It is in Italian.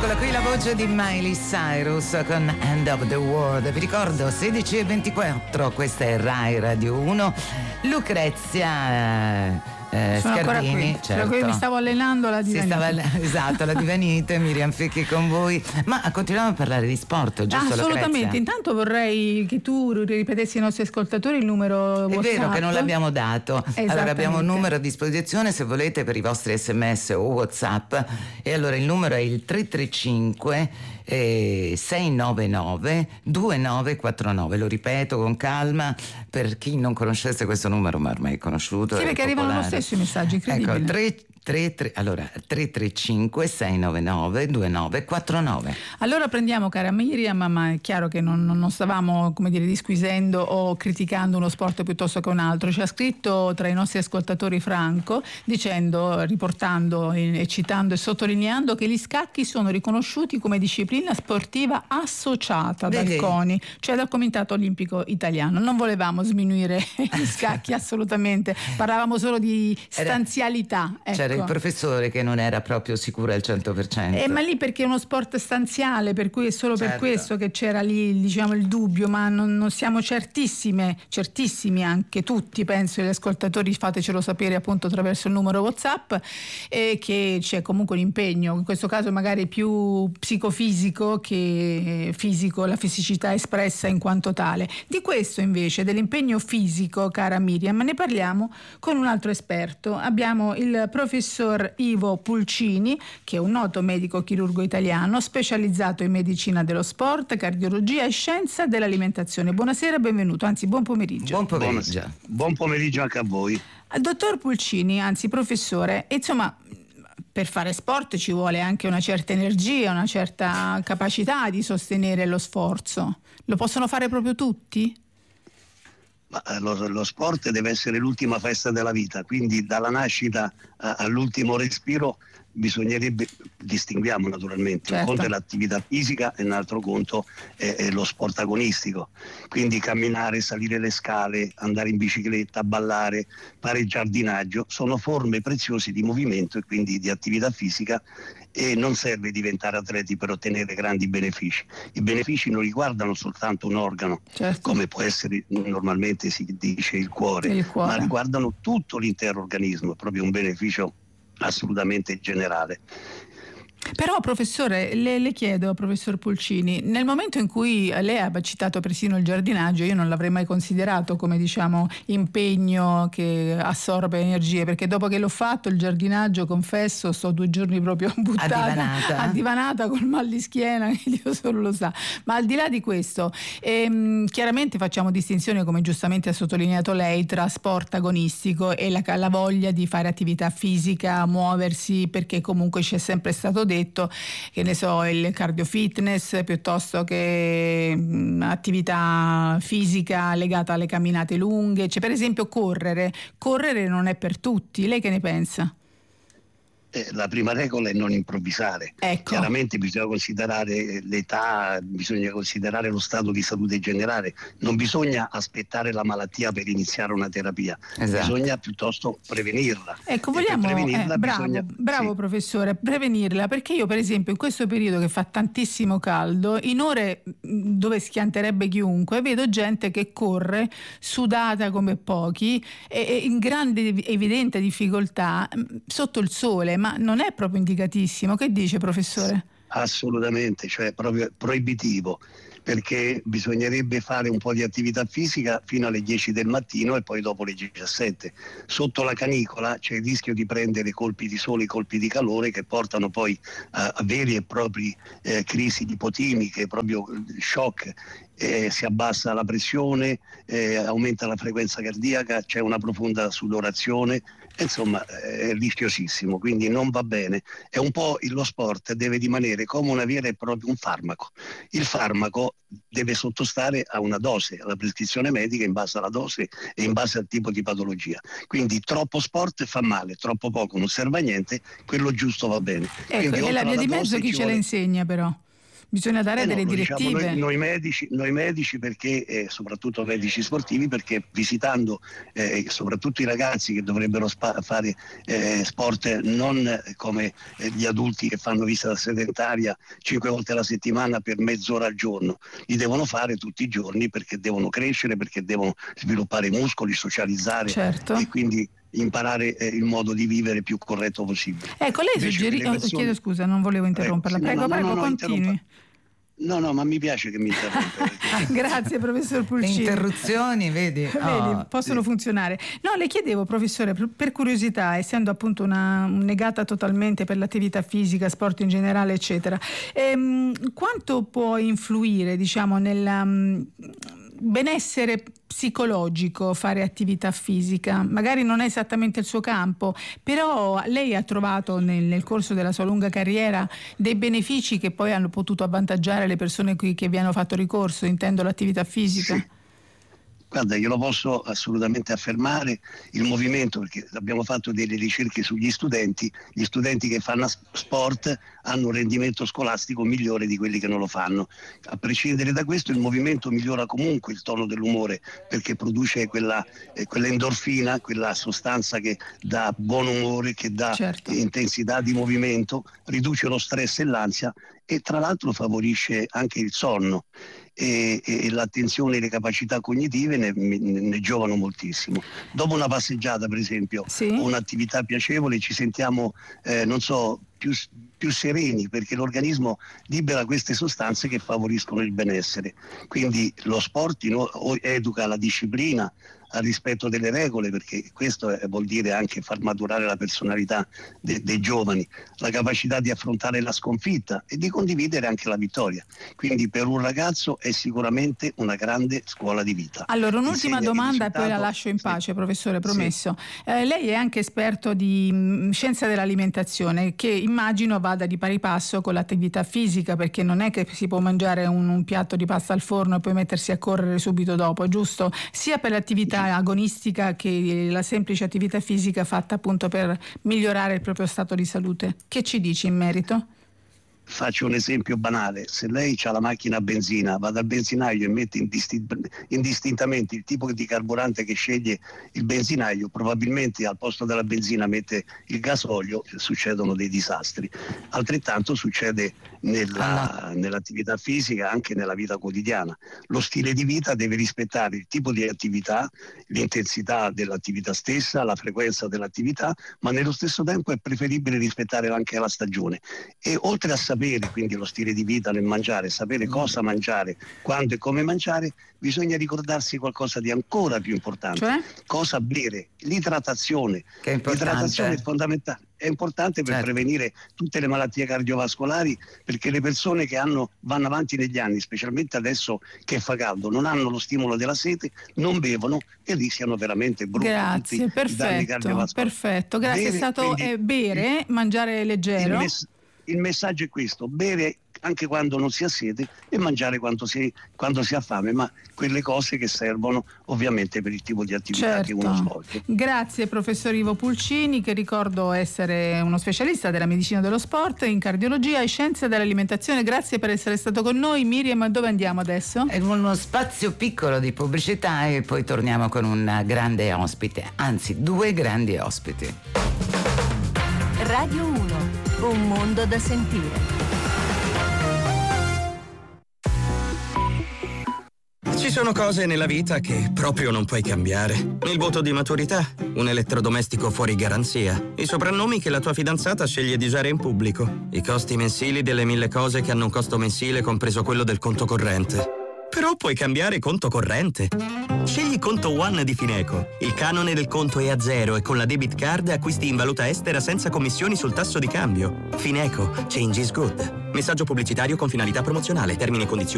Eccola qui la voce di Miley Cyrus con End of the World. Vi ricordo 16:24, questa è Rai Radio 1. Lucrezia sono ancora qui, certo. Qui mi stavo allenando alla divanite. Esatto, la divanite, Miriam Ficchi con voi. Ma continuiamo a parlare di sport, giusto? Assolutamente. Lucrezia? Intanto vorrei che tu ripetessi ai nostri ascoltatori il numero WhatsApp. È vero che non l'abbiamo dato. Allora abbiamo un numero a disposizione se volete per i vostri SMS o WhatsApp, e allora il numero è il 335 699 2949. Lo ripeto con calma per chi non conoscesse questo numero, ma ormai è conosciuto. Sì, perché arrivano lo stesso i messaggi, incredibile. Ecco, 335 699 2949. Allora prendiamo, cara Miriam, ma è chiaro che non stavamo, come dire, disquisendo o criticando uno sport piuttosto che un altro. Ci ha scritto tra i nostri ascoltatori Franco dicendo, riportando e citando e sottolineando che gli scacchi sono riconosciuti come disciplina sportiva associata dal CONI, cioè dal Comitato Olimpico Italiano. Non volevamo sminuire gli scacchi assolutamente, parlavamo solo di stanzialità. C'era il professore che non era proprio sicuro al 100%. Ma lì perché è uno sport stanziale, per cui è solo per questo che c'era lì, diciamo, il dubbio, ma non siamo certissimi anche tutti, penso, gli ascoltatori, fatecelo sapere appunto attraverso il numero WhatsApp, che c'è comunque un impegno, in questo caso magari più psicofisico che fisico, la fisicità espressa in quanto tale. Di questo invece, dell'impegno fisico, cara Miriam, ne parliamo con un altro esperto. Abbiamo il professor Ivo Pulcini, che è un noto medico chirurgo italiano specializzato in medicina dello sport, cardiologia e scienza dell'alimentazione. Buonasera, benvenuto, anzi buon pomeriggio. Buon pomeriggio. Buon pomeriggio anche a voi. Dottor Pulcini, anzi professore, insomma, per fare sport ci vuole anche una certa energia, una certa capacità di sostenere lo sforzo. Lo possono fare proprio tutti? Lo sport deve essere l'ultima festa della vita, quindi dalla nascita all'ultimo respiro distinguiamo naturalmente, certo. Un conto è l'attività fisica e un altro conto è lo sport agonistico, quindi camminare, salire le scale, andare in bicicletta, ballare, fare giardinaggio, sono forme preziose di movimento e quindi di attività fisica, e non serve diventare atleti per ottenere grandi benefici. I benefici non riguardano soltanto un organo, certo. Come può essere normalmente si dice il cuore, ma riguardano tutto l'intero organismo, proprio un beneficio assolutamente generale. Però professore, le chiedo, professor Pulcini, nel momento in cui lei ha citato persino il giardinaggio, io non l'avrei mai considerato come, diciamo, impegno che assorbe energie, perché dopo che l'ho fatto il giardinaggio, confesso, sto 2 giorni proprio buttata, addivanata col mal di schiena, che Dio solo lo sa. Ma al di là di questo, chiaramente facciamo distinzione, come giustamente ha sottolineato lei, tra sport agonistico e la voglia di fare attività fisica, muoversi, perché comunque ci è sempre stato detto, che ne so, il cardio fitness piuttosto che attività fisica legata alle camminate lunghe, cioè per esempio correre non è per tutti. Lei che ne pensa? La prima regola è non improvvisare. Ecco. Chiaramente bisogna considerare l'età, bisogna considerare lo stato di salute generale, non bisogna aspettare la malattia per iniziare una terapia, esatto. Bisogna piuttosto prevenirla. Ecco, vogliamo, bravo sì. Professore, prevenirla, perché io per esempio in questo periodo che fa tantissimo caldo, in ore dove schianterebbe chiunque, vedo gente che corre sudata come pochi e in grande evidente difficoltà sotto il sole, ma non è proprio indicatissimo. Che dice, professore? Assolutamente, cioè proprio proibitivo, perché bisognerebbe fare un po' di attività fisica fino alle 10 del mattino e poi dopo le 17. Sotto la canicola c'è il rischio di prendere colpi di sole, colpi di calore che portano poi a veri e propri crisi lipotimiche, proprio shock. Si abbassa la pressione, aumenta la frequenza cardiaca, c'è una profonda sudorazione, insomma è rischiosissimo, quindi non va bene. È un po' lo sport deve rimanere come una vera e propria un farmaco. Il farmaco deve sottostare a una dose, alla prescrizione medica in base alla dose e in base al tipo di patologia. Quindi troppo sport fa male, troppo poco non serve a niente, quello giusto va bene. Ecco, e la via di mezzo chi ce la insegna però? Bisogna dare delle direttive. Diciamo noi medici perché, soprattutto medici sportivi, perché visitando soprattutto i ragazzi che dovrebbero fare sport non come gli adulti che fanno visita sedentaria 5 volte alla settimana per mezz'ora al giorno, li devono fare tutti i giorni perché devono crescere, perché devono sviluppare i muscoli, socializzare, certo. E quindi imparare il modo di vivere più corretto possibile. Ecco, lei chiedo scusa, non volevo interromperla. Prego, continui. No, ma mi piace che mi interrompa. Grazie, professor Pulcini. Le interruzioni, vedi, possono funzionare. No, le chiedevo, professore, per curiosità, essendo appunto una negata totalmente per l'attività fisica, sport in generale, eccetera, quanto può influire, diciamo, nel benessere psicologico fare attività fisica? Magari non è esattamente il suo campo, però lei ha trovato nel corso della sua lunga carriera dei benefici che poi hanno potuto avvantaggiare le persone che vi hanno fatto ricorso, intendo l'attività fisica? Sì. Guarda, io lo posso assolutamente affermare, il movimento, perché abbiamo fatto delle ricerche sugli studenti, gli studenti che fanno sport hanno un rendimento scolastico migliore di quelli che non lo fanno. A prescindere da questo, il movimento migliora comunque il tono dell'umore, perché produce quella endorfina, quella sostanza che dà buon umore, che dà intensità di movimento, riduce lo stress e l'ansia e tra l'altro favorisce anche il sonno. E l'attenzione e le capacità cognitive ne giovano moltissimo. Dopo una passeggiata, per esempio, o un'attività piacevole, ci sentiamo più sereni, perché l'organismo libera queste sostanze che favoriscono il benessere. Quindi lo sport educa alla disciplina, al rispetto delle regole, perché questo vuol dire anche far maturare la personalità dei giovani, la capacità di affrontare la sconfitta e di condividere anche la vittoria. Quindi per un ragazzo è sicuramente una grande scuola di vita. Allora, un'ultima domanda e poi la lascio in pace, professore, promesso. Lei è anche esperto di scienza dell'alimentazione, che immagino vada di pari passo con l'attività fisica, perché non è che si può mangiare un piatto di pasta al forno e poi mettersi a correre subito dopo, giusto? Sia per l'attività agonistica che la semplice attività fisica fatta appunto per migliorare il proprio stato di salute. Che ci dici in merito? Faccio un esempio banale: se lei ha la macchina a benzina, va dal benzinaio e mette indistintamente il tipo di carburante che sceglie il benzinaio, probabilmente al posto della benzina mette il gasolio, succedono dei disastri. Altrettanto succede nell'attività fisica, anche nella vita quotidiana. Lo stile di vita deve rispettare il tipo di attività, l'intensità dell'attività stessa, la frequenza dell'attività, ma nello stesso tempo è preferibile rispettare anche la stagione. E oltre a sapere quindi lo stile di vita nel mangiare, sapere cosa mangiare, quando e come mangiare, bisogna ricordarsi qualcosa di ancora più importante. Cioè? Cosa bere, l'idratazione. Che è importante. L'idratazione è fondamentale. È importante per prevenire tutte le malattie cardiovascolari, perché le persone che vanno avanti negli anni, specialmente adesso che fa caldo, non hanno lo stimolo della sete, non bevono e rischiano veramente brutti. Grazie, perfetto. Grazie, è stato bere, mangiare leggero. Il messaggio è questo: bere anche quando non si ha sete e mangiare quando si ha fame, ma quelle cose che servono ovviamente per il tipo di attività che uno svolge. Grazie professor Ivo Pulcini, che ricordo essere uno specialista della medicina dello sport in cardiologia e scienze dell'alimentazione. Grazie per essere stato con noi. Miriam, dove andiamo adesso? È uno spazio piccolo di pubblicità e poi torniamo con un grande ospite, anzi 2 grandi ospiti. Radio 1, un mondo da sentire. Ci sono cose nella vita che proprio non puoi cambiare. Il voto di maturità, un elettrodomestico fuori garanzia, i soprannomi che la tua fidanzata sceglie di usare in pubblico, i costi mensili delle 1000 cose che hanno un costo mensile compreso quello del conto corrente. Però puoi cambiare conto corrente. Scegli Conto One di Fineco. Il canone del conto è a 0 e con la debit card acquisti in valuta estera senza commissioni sul tasso di cambio. Fineco, change is good. Messaggio pubblicitario con finalità promozionale. Termini e condizioni